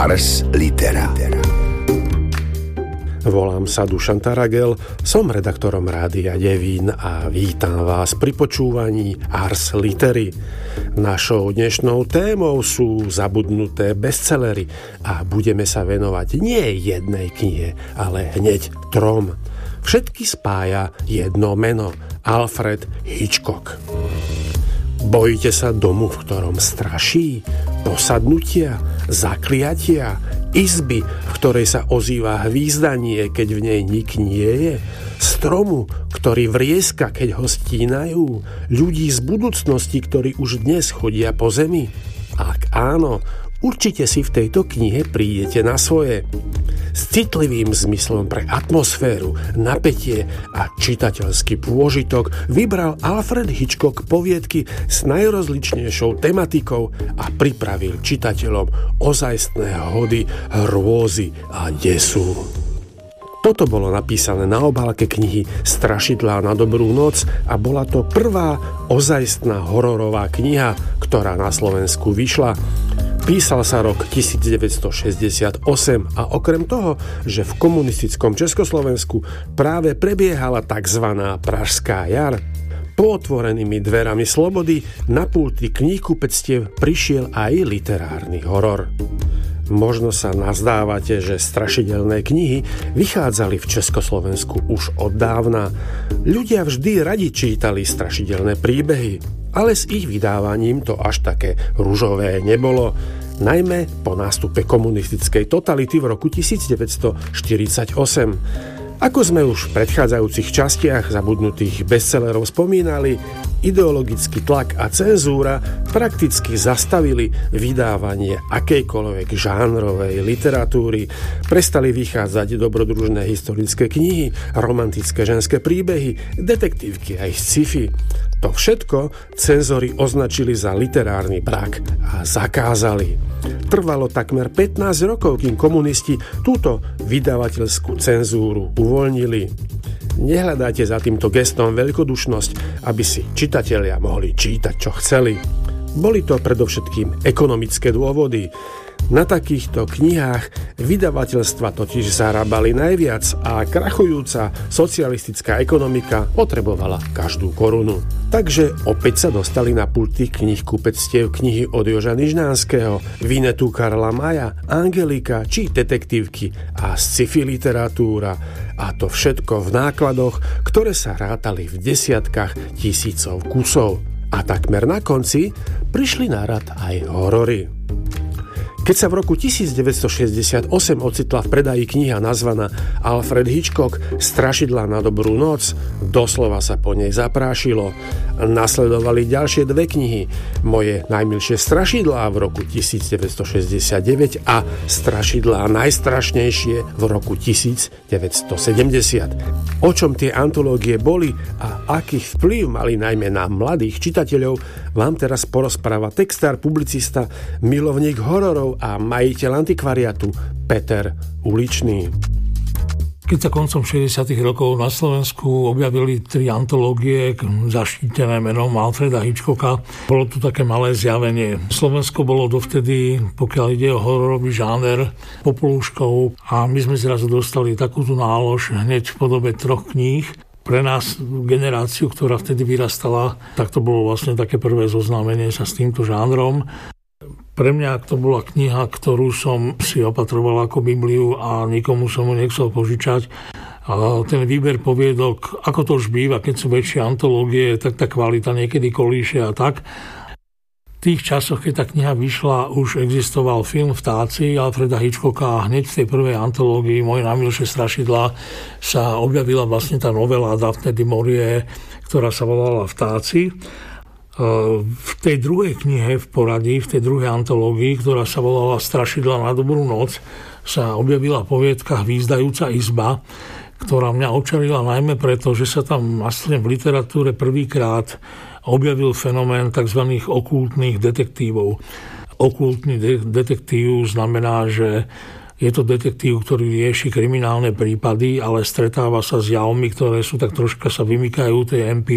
Ars Litera. Volám sa Dušan Taragel, som redaktorom Rádia Devín a vítam vás pri počúvaní Ars Litery. Našou dnešnou témou sú zabudnuté bestsellery a budeme sa venovať nie jednej knihe, ale hneď 3. Všetky spája jedno meno – Alfred Hitchcock. Bojíte sa domu, v ktorom straší? Posadnutia? Zakliatia? Izby, v ktorej sa ozýva hvízdanie, keď v nej nik nie je? Stromu, ktorý vrieska, keď ho stínajú? Ľudí z budúcnosti, ktorí už dnes chodia po zemi? Ak áno, určite si v tejto knihe prídete na svoje. S citlivým zmyslom pre atmosféru, napätie a čitateľský pôžitok vybral Alfred Hitchcock poviedky s najrozličnejšou tematikou a pripravil čitateľom ozajstné hody, hrôzy a desu. Toto bolo napísané na obálke knihy Strašidlá na dobrú noc a bola to prvá ozajstná hororová kniha, ktorá na Slovensku vyšla. Písal sa rok 1968 a okrem toho, že v komunistickom Československu práve prebiehala tzv. Pražská jar, po otvorenými dverami slobody na pulty kníhkupectiev prišiel aj literárny horor. Možno sa nazdávate, že strašidelné knihy vychádzali v Československu už od dávna. Ľudia vždy radi čítali strašidelné príbehy, ale s ich vydávaním to až také ružové nebolo, najmä po nástupe komunistickej totality v roku 1948. Ako sme už v predchádzajúcich častiach zabudnutých bestsellerov spomínali, ideologický tlak a cenzúra prakticky zastavili vydávanie akejkoľvek žánrovej literatúry. Prestali vychádzať dobrodružné historické knihy, romantické ženské príbehy, detektívky aj sci-fi. To všetko cenzori označili za literárny brak a zakázali. Trvalo takmer 15 rokov, kým komunisti túto vydavateľskú cenzúru uvoľnili. Nehľadajte za týmto gestom veľkodušnosť, aby si čitatelia mohli čítať, čo chceli. Boli to predovšetkým ekonomické dôvody. Na takýchto knihách vydavateľstva totiž zarábali najviac a krachujúca socialistická ekonomika potrebovala každú korunu. Takže opäť sa dostali na pulty knihkupectiev knihy od Joža Nižnánskeho, Vinetu Karla Maya, Angelika či detektívky a sci-fi literatúra. A to všetko v nákladoch, ktoré sa rátali v desiatkách tisícov kusov. A takmer na konci prišli na rad aj horory. Keď sa v roku 1968 ocitla v predaji kniha nazvaná Alfred Hitchcock Strašidlá na dobrú noc, doslova sa po nej zaprášilo. Nasledovali ďalšie 2 knihy, Moje najmilšie strašidlá v roku 1969 a Strašidlá najstrašnejšie v roku 1970. O čom tie antológie boli a aký vplyv mali najmä na mladých čitateľov, vám teraz porozpráva textár, publicista, milovník hororov a majiteľ antikvariatu Peter Uličný. Keď sa koncom 60. rokov na Slovensku objavili 3 antológie zaštítené menom Alfreda Hitchcocka, bolo tu také malé zjavenie. Slovensko bolo dovtedy, pokiaľ ide o hororový žáner, popolúškou a my sme zrazu dostali takúto nálož hneď v podobe 3 kníh. Pre nás, generáciu, ktorá vtedy vyrastala, tak to bolo vlastne také prvé zoznámenie sa s týmto žánrom. Pre mňa to bola kniha, ktorú som si opatroval ako Bibliu a nikomu som mu nechcel požičať. A ten výber poviedok, ako to už býva, keď sú väčšie antológie, tak tá kvalita niekedy kolíše a tak. V tých časoch, keď tá kniha vyšla, už existoval film Vtáci Alfreda Hitchcocka a hneď v tej prvej antológii Moje najmilšie strašidlá sa objavila vlastne tá novela Daphne du Maurier, ktorá sa volala Vtáci. V tej druhej knihe v poradí, v tej druhej antológii, ktorá sa volala Strašidlá na dobrú noc, sa objavila poviedka Hvízdajúca izba, ktorá mňa očarila najmä preto, že sa tam vlastne v literatúre prvýkrát objavil fenomén tzv. Okultných detektívov. Okultný detektív znamená, že je to detektív, ktorý rieši kriminálne prípady, ale stretáva sa s javmi, ktoré sú tak troška sa vymykajú tej empírii